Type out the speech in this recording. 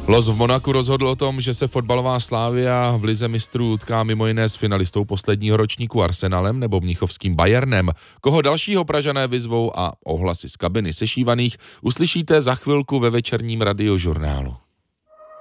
Los v Monaku rozhodl o tom, že se fotbalová Slavia v lize mistrů utká mimo jiné s finalistou posledního ročníku Arsenalem nebo mnichovským Bayernem. Koho dalšího Pražané vyzvou a ohlasy z kabiny sešívaných uslyšíte za chvilku ve večerním radiožurnálu.